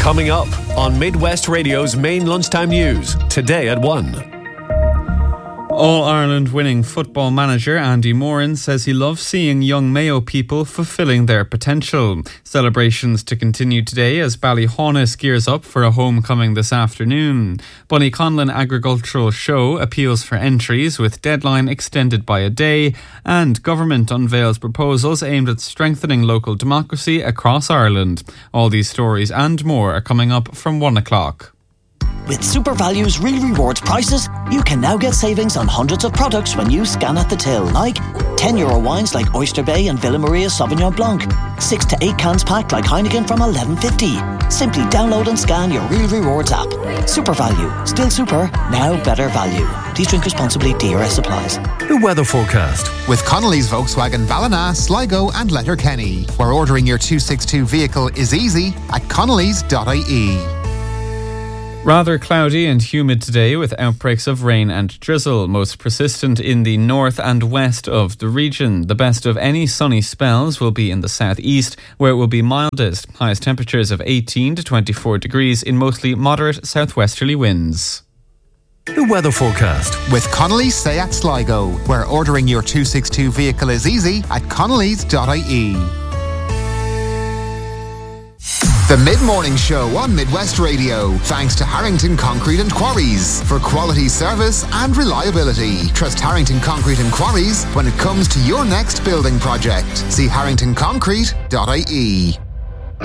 Coming up on Midwest Radio's main lunchtime news, today at 1. All-Ireland winning football manager Andy Moran says he loves seeing young Mayo people fulfilling their potential. Celebrations to continue today as Ballyhaunis gears up for a homecoming this afternoon. Bunnyconlin Agricultural Show appeals for entries with deadline extended by a day, and government unveils proposals aimed at strengthening local democracy across Ireland. All these stories and more are coming up from 1 o'clock. With SuperValue's Real Rewards prices, you can now get savings on hundreds of products when you scan at the till, like €10 wines like Oyster Bay and Villa Maria Sauvignon Blanc, 6 to 8 cans packed like Heineken from $11.50. Simply download and scan your Real Rewards app. SuperValue, still super, now better value. Please drink responsibly, DRS applies. The weather forecast. With Connolly's Volkswagen Ballina, Sligo and Letterkenny, where ordering your 262 vehicle is easy at connellys.ie. Rather cloudy and humid today with outbreaks of rain and drizzle, most persistent in the north and west of the region. The best of any sunny spells will be in the southeast, where it will be mildest. Highest temperatures of 18 to 24 degrees in mostly moderate southwesterly winds. The weather forecast. With Connolly's Seat Sligo, where ordering your 262 vehicle is easy at connellys.ie. The Mid-Morning Show on Midwest Radio, thanks to Harrington Concrete and Quarries. For quality service and reliability, trust Harrington Concrete and Quarries when it comes to your next building project. See harringtonconcrete.ie.